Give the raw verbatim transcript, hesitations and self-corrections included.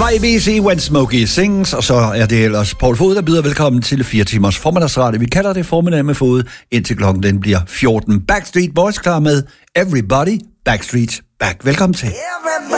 A B C, When Smokey Sings, og så er det ellers Paul Fod, der byder velkommen til fire timers formiddagsradio. Vi kalder det formiddag med Fod, indtil klokken den bliver fjorten. Backstreet Boys klar med Everybody Backstreet Back. Velkommen til.